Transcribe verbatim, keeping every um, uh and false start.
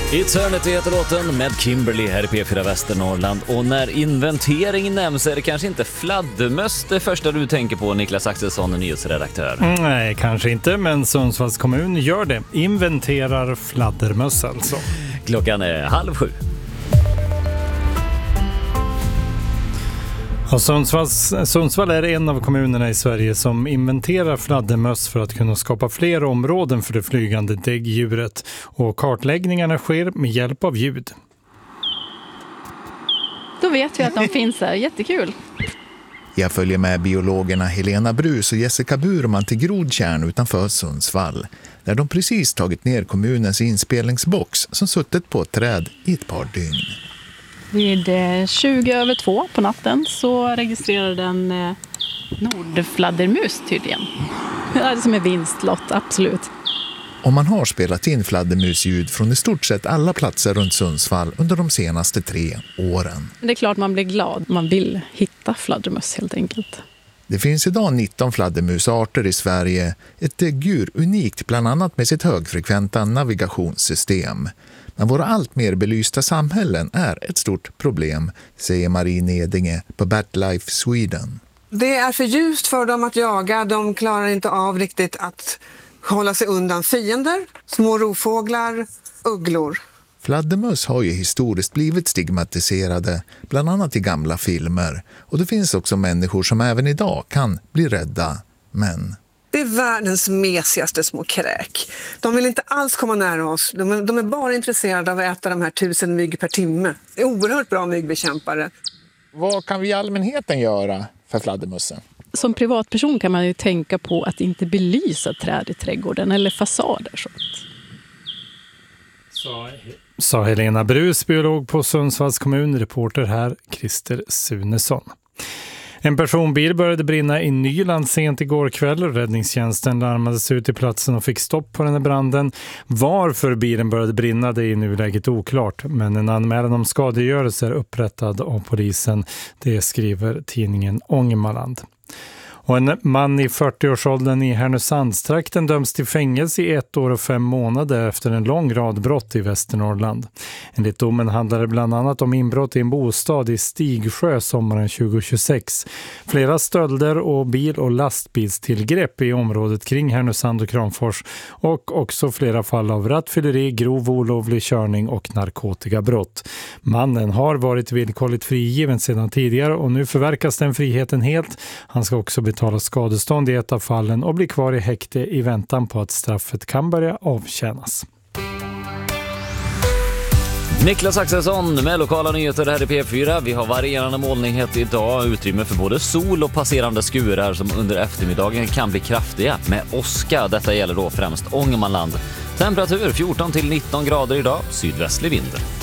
Eternity heter låten med Kimberly här i P fyra Västernorrland. Och när inventering nämns är det kanske inte fladdermöss det första du tänker på, Niklas Axelsson, nyhetsredaktör. Nej, kanske inte, men Sundsvalls kommun gör det. Inventerar fladdermöss alltså. Klockan är halv sju. Och Sundsvalls, Sundsvall är en av kommunerna i Sverige som inventerar fladdermöss för att kunna skapa fler områden för det flygande däggdjuret. Och kartläggningarna sker med hjälp av ljud. Då vet vi att de finns här. Jättekul! Jag följer med biologerna Helena Brus och Jessica Burman till Grodtjärn utanför Sundsvall, där de precis tagit ner kommunens inspelningsbox som suttit på ett träd i ett par dygn. Vid tjugo över två på natten så registrerade den eh, nordfladdermus tydligen. Det är som en vinstlott, absolut. Och man har spelat in fladdermusljud från i stort sett alla platser runt Sundsvall under de senaste tre åren. Det är klart man blir glad. Man vill hitta fladdermus helt enkelt. Det finns idag nitton fladdermusarter i Sverige. Ett däggdjur unikt bland annat med sitt högfrekventa navigationssystem. Men våra allt mer belysta samhällen är ett stort problem, säger Marie Nedinge på BatLife Sweden. Det är för ljust för dem att jaga. De klarar inte av riktigt att hålla sig undan fiender, små rovfåglar, ugglor. Fladdermöss har ju historiskt blivit stigmatiserade, bland annat i gamla filmer. Och det finns också människor som även idag kan bli rädda, men... Det är världens mesigaste små kräk. De vill inte alls komma nära oss. De är, de är bara intresserade av att äta de här tusen mygg per timme. Det är oerhört bra myggbekämpare. Vad kan vi i allmänheten göra för fladdermössen? Som privatperson kan man ju tänka på att inte belysa träd i trädgården eller fasader. Sånt. Sa Helena Brus, biolog på Sundsvalls kommun, reporter här Christer Sunesson. En personbil började brinna i Nyland sent igår kväll. Räddningstjänsten larmades ut till platsen och fick stopp på den här branden. Varför bilen började brinna det är i nuläget oklart, men en anmälan om skadegörelse är upprättad av polisen. Det skriver tidningen Ångermanland. Och en man i fyrtioårsåldern i Härnösandstrakten döms till fängelse i ett år och fem månader efter en lång rad brott i Västernorrland. Enligt domen handlar det bland annat om inbrott i en bostad i Stigsjö sommaren tjugohundratjugosex. Flera stölder och bil- och lastbilstillgrepp i området kring Härnösand och Kramfors och också flera fall av rattfylleri, grov olovlig körning och narkotikabrott. Mannen har varit villkorligt frigiven sedan tidigare och nu förverkas den friheten helt. Han ska också betala skadestånd i ett av fallen och blir kvar i häkte i väntan på att straffet kan börja avtjänas. Niklas Axelsson med lokala nyheter här i P fyra. Vi har varierande molnighet idag, utrymme för både sol och passerande skurar som under eftermiddagen kan bli kraftiga med åska. Detta gäller då främst Ångermanland. Temperatur fjorton till nitton grader idag, sydvästlig vind.